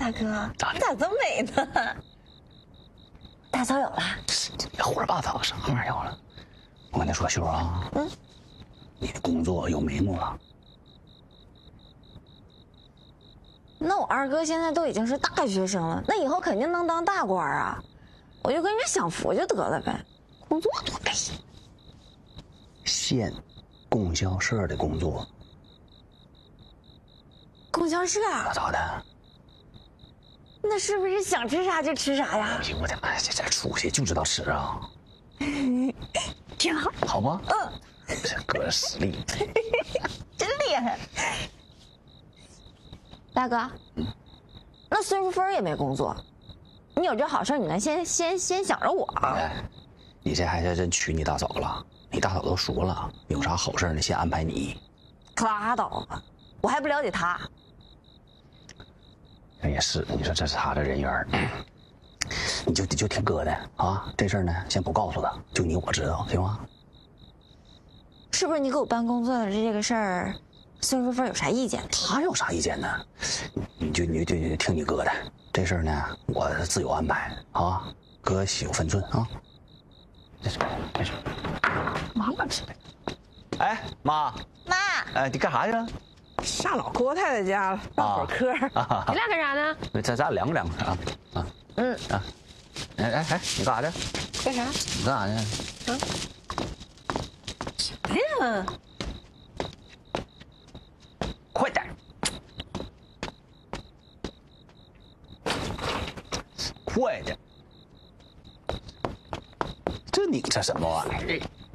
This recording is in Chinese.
大哥，你咋这么美呢？大嫂有了？ 别胡说八道，什么玩意儿有了？我跟你说，秀儿啊，你的工作有眉目了。 那我二哥现在都已经是大学生了，那以后肯定能当大官啊！我就跟人享福就得了呗，工作多累。 县供销社的工作， 供销社咋的？ 那是不是想吃啥就吃啥呀？ 哎呦我的妈，这出去就知道吃啊！ 挺好， 好不？这哥实力， 真厉害。大哥，那孙淑芬也没工作，你有这好事，你能先想着我？ 哎，你这还是真娶你大嫂了？你大嫂都说了，有啥好事呢，先安排你。 可拉倒吧，我还不了解他。 也是，你说这是他的人缘，你就听哥的啊。这事儿呢，先不告诉他，就你我知道，行吗？ 是不是你给我办工作的这个事儿，孙淑芬有啥意见？ 他有啥意见呢？你就听你哥的。这事儿呢，我自有安排啊，哥心有分寸啊。这是妈妈是。哎，妈，哎，你干啥去了？ 上老郭太太家了，唠会儿嗑。 你俩干啥呢？ 咱凉快啊啊。哎，你干啥去？ 干啥？ 你干啥去？ 哎呀， 快点！快点！这拧着什么玩意儿？